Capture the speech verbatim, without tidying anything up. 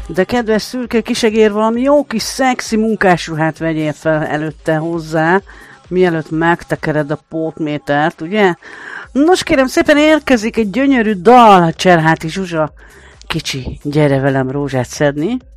De kedves szürke kisegér, valami jó kis szexi munkásruhát vegyél fel előtte hozzá, mielőtt megtekered a pótmétert, ugye? Nos kérem szépen, érkezik egy gyönyörű dal, Cserháti Zsuzsa. Kicsi, gyere velem rózsát szedni.